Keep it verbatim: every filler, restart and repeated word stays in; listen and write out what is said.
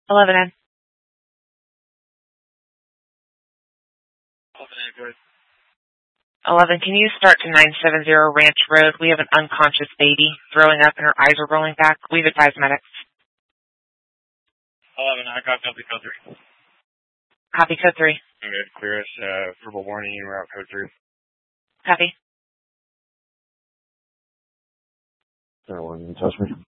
eleven N. eleven, can you start to nine seven zero Ranch Road? We have an unconscious baby throwing up and her eyes are rolling back. We've advised medics. eleven, I got copy code three. Copy code three. Good, clear us, uh, verbal warning, en route code three. Copy. Anyone touch me?